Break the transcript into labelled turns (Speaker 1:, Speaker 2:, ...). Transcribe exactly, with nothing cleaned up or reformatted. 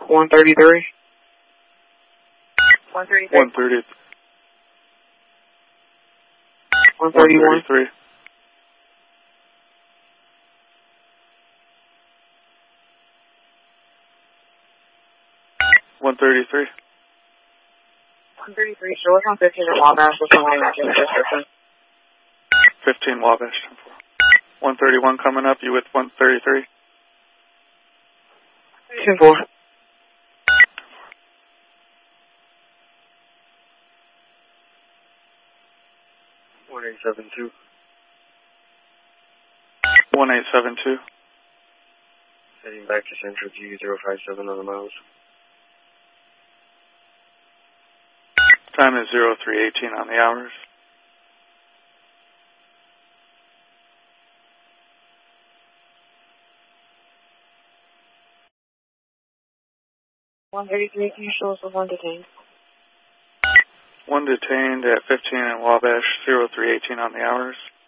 Speaker 1: one thirty-three.
Speaker 2: one thirty-three.
Speaker 3: one thirty.
Speaker 1: one thirty-one.
Speaker 3: one thirty-three. one thirty-three.
Speaker 2: one thirty-three. So what's on fifteen at Wabash? What's on my description?
Speaker 3: fifteen Wabash. one thirty-one coming up. You with one thirty-three?
Speaker 1: ten four.
Speaker 4: one eight seven two.
Speaker 3: one eight seven two.
Speaker 4: Heading back to Central G zero five seven on the miles.
Speaker 3: Time is zero three eighteen on the hours.
Speaker 2: one thirty-three, can you show us the one detained?
Speaker 3: One detained at fifteen in Wabash, zero three eighteen on the hours.